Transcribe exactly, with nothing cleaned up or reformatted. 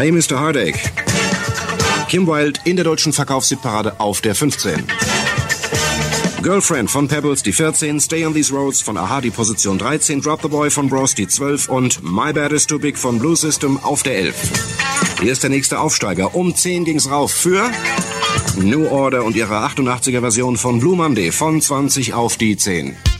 Hey Mister Heartache. Kim Wilde in der deutschen Verkaufshitparade auf der fünfzehn. Girlfriend von Pebbles die vierzehn, Stay on These Roads von Aha die Position dreizehn, Drop the Boy von Bros die zwölf und My Bad Is Too Big von Blue System auf der elf. Hier ist der nächste Aufsteiger. Um zehn ging's rauf für New Order und ihre achtundachtziger Version von Blue Monday von zwanzig auf die zehn.